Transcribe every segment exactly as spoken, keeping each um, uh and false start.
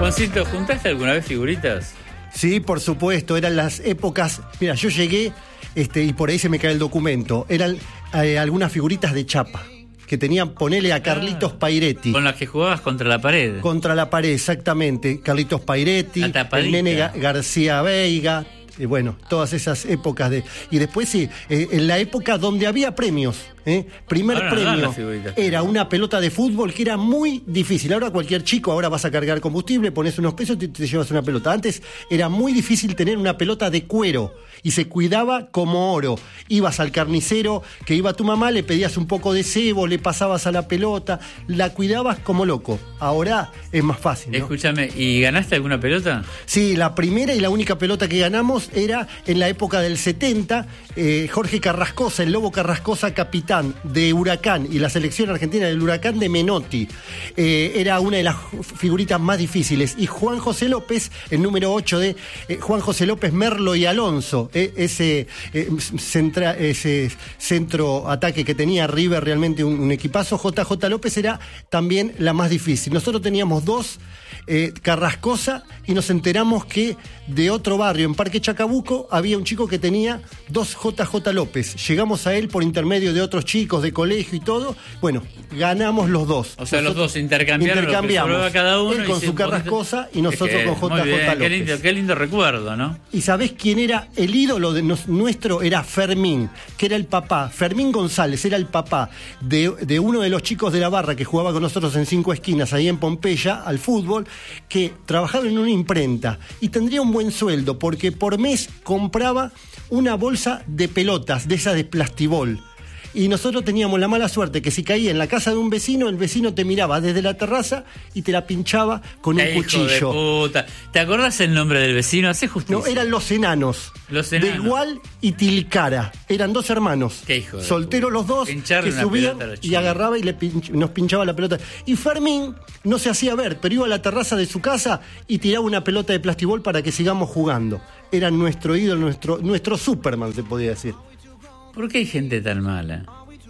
Juancito, ¿juntaste alguna vez figuritas? Sí, por supuesto, eran las épocas... Mira, yo llegué, este, y por ahí se me cae el documento, eran eh, algunas figuritas de chapa, que tenían, ponele a Carlitos ah, Pairetti. Con las que jugabas contra la pared. Contra la pared, exactamente. Carlitos Pairetti, el Nene Ga- García Veiga, y bueno, todas esas épocas de... Y después sí, eh, en la época donde había premios, ¿eh? Primer ahora premio no era una pelota de fútbol que era muy difícil. Ahora cualquier chico, ahora vas a cargar combustible, pones unos pesos y te, te llevas una pelota. Antes era muy difícil tener una pelota de cuero y se cuidaba como oro. Ibas al carnicero, que iba tu mamá, le pedías un poco de cebo, le pasabas a la pelota, la cuidabas como loco. Ahora es más fácil, ¿no? Escúchame, ¿y ganaste alguna pelota? Sí, la primera y la única pelota que ganamos era en la época del setenta. eh, Jorge Carrascosa, el Lobo Carrascosa, capitán de Huracán y la selección argentina del Huracán de Menotti. Eh, era una de las figuritas más difíciles. Y Juan José López, el número ocho de eh, Juan José López, Merlo y Alonso, eh, ese, eh, centra, ese centro ataque que tenía River, realmente un, un equipazo. J J López era también la más difícil. Nosotros teníamos dos, eh, Carrascosa, y nos enteramos que de otro barrio, en Parque Chacabuco, había un chico que tenía dos J J López. Llegamos a él por intermedio de otros chicos de colegio y todo. Bueno, ganamos los dos. O sea, nosotros los dos intercambiaron, intercambiamos. Lo que cada uno. Él con su Carrascosa y nosotros es que, con J J bien, López. Qué lindo, qué lindo recuerdo, ¿no? ¿Y sabés quién era el ídolo de nos, nuestro? Era Fermín, que era el papá. Fermín González era el papá de, de uno de los chicos de la barra que jugaba con nosotros en Cinco Esquinas, ahí en Pompeya, al fútbol, que trabajaba en una imprenta y tendría un buen sueldo porque por mes compraba una bolsa de pelotas, de esa de plastibol. Y nosotros teníamos la mala suerte que si caía en la casa de un vecino, el vecino te miraba desde la terraza y te la pinchaba con un ¡Hijo cuchillo. de puta! ¿Te acordás el nombre del vecino? Hace justicia. No, eran los enanos. Los enanos. De Igual y Tilcara. Eran dos hermanos. ¡Qué hijo de solteros puta! los dos, Pincharle que una subían pelota a los y chicos. agarraba y le pinch- nos pinchaba la pelota. Y Fermín no se hacía ver, pero iba a la terraza de su casa y tiraba una pelota de plastibol para que sigamos jugando. Era nuestro ídolo, nuestro, nuestro Superman, se podía decir. ¿Por qué hay gente tan mala?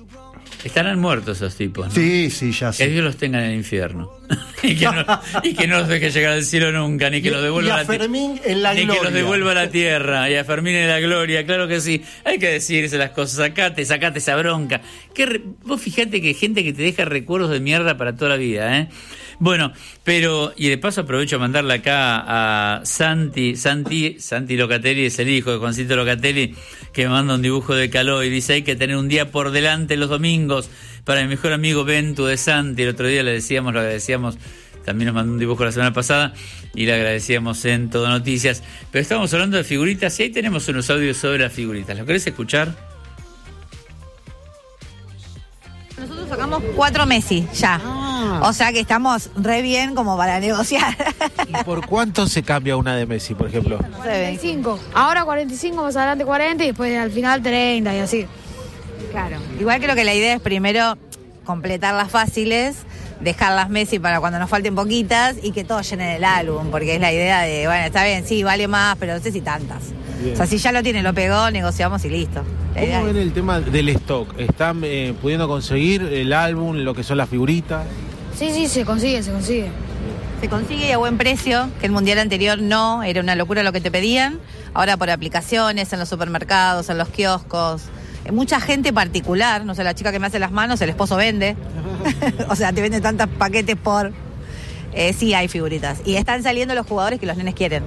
Estarán muertos esos tipos, ¿no? Sí, sí, ya sé. Que Dios los tenga en el infierno. y, que no, y que no los deje llegar al cielo nunca, ni que Y- los devuelva y a la tierra. Fermín en la ni gloria. que los devuelva a la tierra. Y a Fermín en la gloria, claro que sí. Hay que decirse las cosas. Sacate, sacate esa bronca. ¿Qué re... Vos fijate que hay gente que te deja recuerdos de mierda para toda la vida, ¿eh? Bueno, pero, y de paso aprovecho a mandarle acá a Santi, Santi, Santi Locatelli, es el hijo de Juancito Locatelli, que me manda un dibujo de Caló y dice: hay que tener un día por delante los domingos para mi mejor amigo Ventu de Santi. El otro día le decíamos, lo agradecíamos, también nos mandó un dibujo la semana pasada y le agradecíamos en Todo Noticias. Pero estamos hablando de figuritas y ahí tenemos unos audios sobre las figuritas. ¿Lo querés escuchar? Nosotros sacamos cuatro Messi ya. Ah. O sea que estamos re bien como para negociar. ¿Y por cuánto se cambia una de Messi, por ejemplo? cuarenta y cinco. Ahora cuarenta y cinco, más adelante cuarenta y después al final treinta y así. Claro. Igual creo que la idea es primero completar las fáciles, dejarlas Messi para cuando nos falten poquitas y que todos llenen el álbum, porque es la idea de, bueno, está bien, sí, vale más, pero no sé si tantas. Bien. O sea, si ya lo tiene, lo pegó, negociamos y listo. ¿Cómo ven el tema del stock? ¿Están eh, pudiendo conseguir el álbum, lo que son las figuritas? Sí, sí, se consigue, se consigue. Se consigue y a buen precio, que el mundial anterior no, era una locura lo que te pedían. Ahora por aplicaciones, en los supermercados, en los kioscos. Mucha gente particular, no sé, la chica que me hace las manos, el esposo vende. O sea, te vende tantos paquetes por... Eh, sí hay figuritas. Y están saliendo los jugadores que los nenes quieren.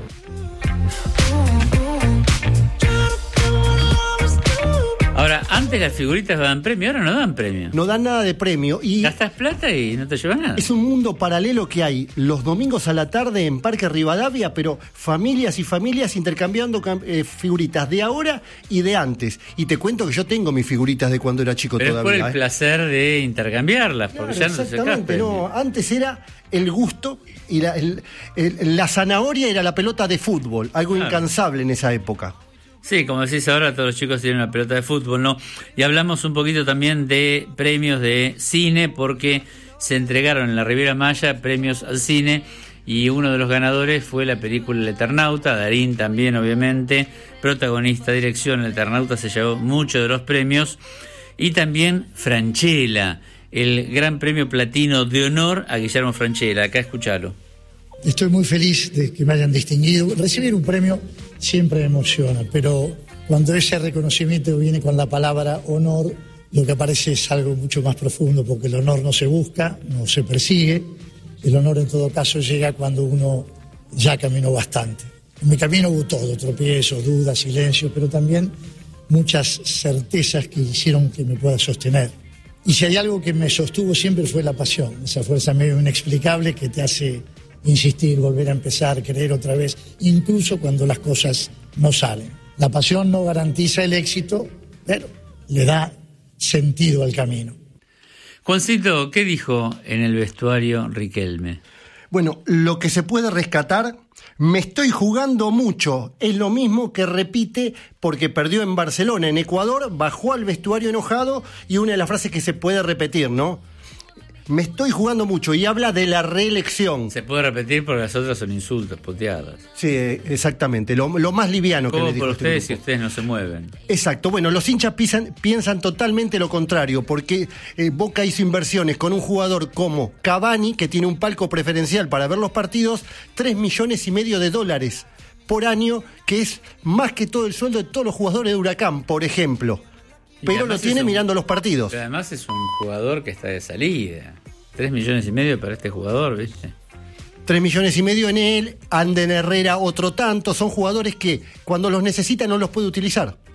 Ahora, antes las figuritas daban premio, ahora no dan premio. No dan nada de premio. Y gastas plata y no te llevas nada. Es un mundo paralelo que hay los domingos a la tarde en Parque Rivadavia, pero familias y familias intercambiando eh, figuritas de ahora y de antes. Y te cuento que yo tengo mis figuritas de cuando era chico pero todavía. Es por el ¿eh? placer de intercambiarlas, porque claro, ya no exactamente, se no. Antes era el gusto y la, el, el, la zanahoria era la pelota de fútbol, algo claro. incansable en esa época. Sí, como decís ahora, todos los chicos tienen una pelota de fútbol, ¿no? Y hablamos un poquito también de premios de cine, porque se entregaron en la Riviera Maya premios al cine, y uno de los ganadores fue la película El Eternauta, Darín también, obviamente, protagonista, dirección. El Eternauta se llevó muchos de los premios, y también Francella, el gran premio platino de honor a Guillermo Francella. Acá escuchalo. Estoy muy feliz de que me hayan distinguido. Recibir un premio siempre me emociona, pero cuando ese reconocimiento viene con la palabra honor, lo que aparece es algo mucho más profundo, porque el honor no se busca, no se persigue. El honor en todo caso llega cuando uno ya caminó bastante. En mi camino hubo todo, tropiezos, dudas, silencio, pero también muchas certezas que hicieron que me pueda sostener. Y si hay algo que me sostuvo siempre fue la pasión, esa fuerza medio inexplicable que te hace insistir, volver a empezar, creer otra vez, incluso cuando las cosas no salen. La pasión no garantiza el éxito, pero le da sentido al camino. Juancito, ¿qué dijo en el vestuario Riquelme? Bueno, lo que se puede rescatar, me estoy jugando mucho, es lo mismo que repite porque perdió en Barcelona, en Ecuador, bajó al vestuario enojado y una de las frases que se puede repetir, ¿no? Me estoy jugando mucho, y habla de la reelección. Se puede repetir porque las otras son insultos, puteadas. Sí, exactamente, lo, lo más liviano que le dijo por este ustedes grupo. si ustedes no se mueven. Exacto, bueno, los hinchas piensan, piensan totalmente lo contrario, porque eh, Boca hizo inversiones con un jugador como Cavani, que tiene un palco preferencial para ver los partidos, tres millones y medio de dólares por año, que es más que todo el sueldo de todos los jugadores de Huracán, por ejemplo. Y Pero lo tiene un, mirando los partidos. Pero además es un jugador que está de salida. Tres millones y medio para este jugador, ¿viste? Tres millones y medio en él, Anden Herrera otro tanto, son jugadores que cuando los necesita no los puede utilizar.